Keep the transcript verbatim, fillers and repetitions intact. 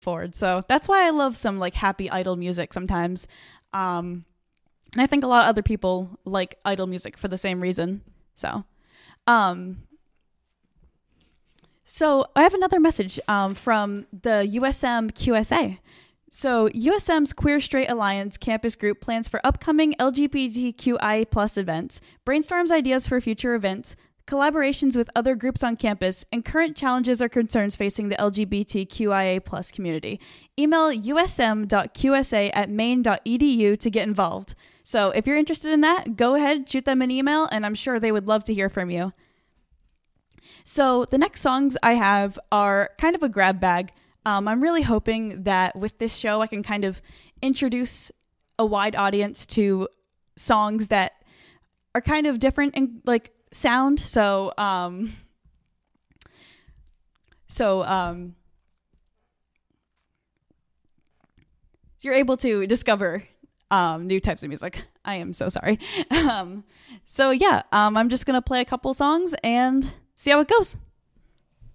forward. So that's why I love some like happy idle music sometimes. Um, and I think a lot of other people like idle music for the same reason. So, um, so I have another message um, from the U S M Q S A. So U S M's Queer Straight Alliance campus group plans for upcoming L G B T Q I A plus events, brainstorms ideas for future events, collaborations with other groups on campus, and current challenges or concerns facing the L G B T Q I A plus community. Email u s m dot q s a at maine dot e d u to get involved. So if you're interested in that, go ahead, shoot them an email, and I'm sure they would love to hear from you. So the next songs I have are kind of a grab bag. Um, I'm really hoping that with this show, I can kind of introduce a wide audience to songs that are kind of different in like sound. So, um, so, um, so you're able to discover um, new types of music. I am so sorry. Um, so yeah, um, I'm just gonna play a couple songs and see how it goes.